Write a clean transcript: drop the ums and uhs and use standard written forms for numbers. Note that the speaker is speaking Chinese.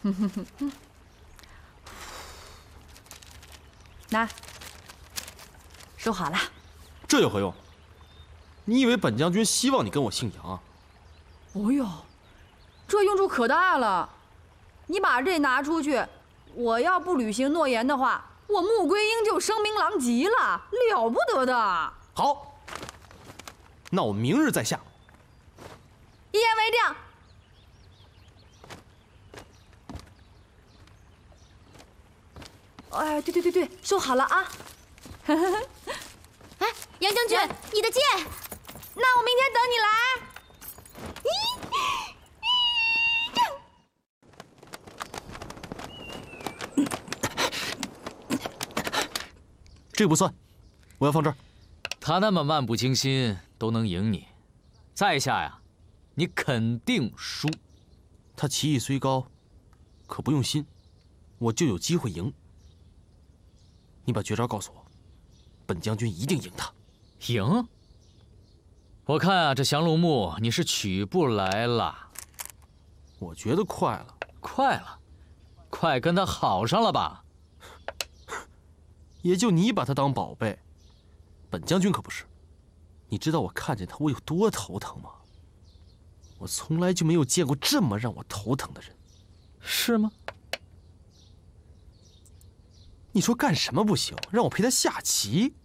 拿，收好了。 这有何用？你以为本将军希望你跟我姓杨啊？ 哦呦，这用处可大了！你把这拿出去，我要不履行诺言的话，我穆桂英就声名狼藉了，了不得的。 好，那我明日再下。 一言为定。哎，对，收好了啊！ 哎，杨将军，你的剑， 那我明天等你来。 这不算，我要放这儿。 他那么漫不经心都能赢你，在下呀，你肯定输。 他棋艺虽高，可不用心，我就有机会赢。你把绝招告诉我，本将军一定赢他。 赢？我看啊，这降龙木你是取不来了。 我觉得快了， 快了，快跟他好上了吧？ 也就你把他当宝贝，本将军可不是。你知道我看见他我有多头疼吗？我从来就没有见过这么让我头疼的人。 是吗？ 你说干什么不行？让我陪他下棋？